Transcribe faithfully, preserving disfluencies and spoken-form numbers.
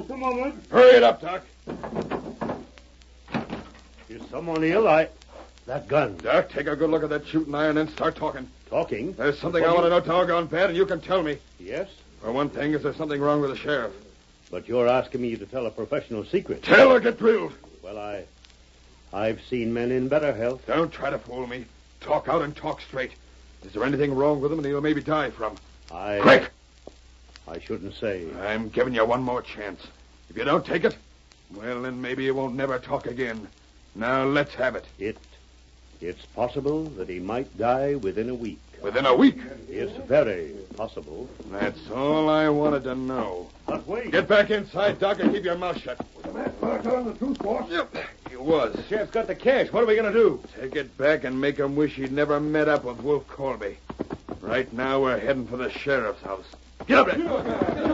a moment. Hurry it up, Doc. Is someone ill? I... That gun. Doc, take a good look at that shooting iron and start talking. Talking? There's something I want to know doggone bad, and you can tell me. Yes? For one thing, is there something wrong with the sheriff? But you're asking me to tell a professional secret. Tell or get drilled. Well, I... I've seen men in better health. Don't try to fool me. Talk out and talk straight. Is there anything wrong with him that he'll maybe die from? I... Quick! I shouldn't say. I'm giving you one more chance. If you don't take it, well, then maybe you won't never talk again. Now, let's have it. It... It's possible that he might die within a week. Within a week? It's very possible. That's all I wanted to know. But wait. Get back inside, Doc, and keep your mouth shut. Was the man telling the truth, boss? Yep, he was. The sheriff's got the cash. What are we going to do? Take it back and make him wish he'd never met up with Wolf Colby. Right now, we're heading for the sheriff's house. Get up there.